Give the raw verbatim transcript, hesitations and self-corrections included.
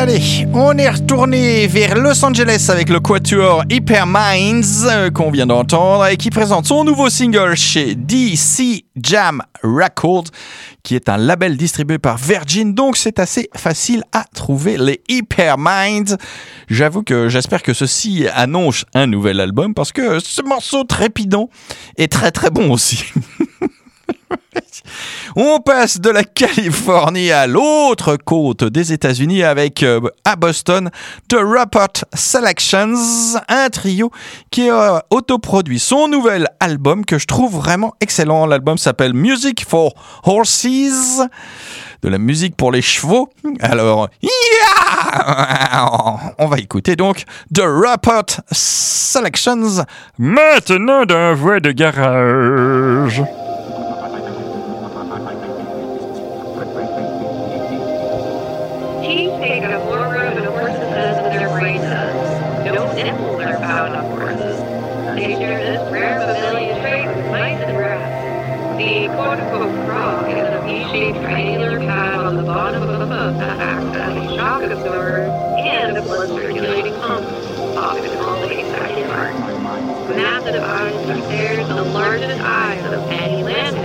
Allez, on est retourné vers Los Angeles avec le quatuor Hyper Minds euh, qu'on vient d'entendre et qui présente son nouveau single chez D C Jam Records, qui est un label distribué par Virgin, donc c'est assez facile à trouver les Hyper Minds. J'avoue que j'espère que ceci annonce un nouvel album parce que ce morceau trépidant est très très bon aussi. On passe de la Californie à l'autre côte des États-Unis avec euh, à Boston The Rapport Selections, un trio qui a euh, autoproduit son nouvel album que je trouve vraiment excellent. L'album s'appelle Music for Horses, de la musique pour les chevaux. Alors, yeah on va écouter donc The Rapport Selections maintenant d'un voix de garage. Teeth take up more room than a horse does than their brain does. No nipples are found on horses. They share this rare familial trait with mice and rats. The quote-unquote frog is a V-shaped triangular pad on the bottom of a hoof that acts as a shock absorber and a blood-circulating pump, often called a saccular. Massive eyes are theirs, the largest eyes of any land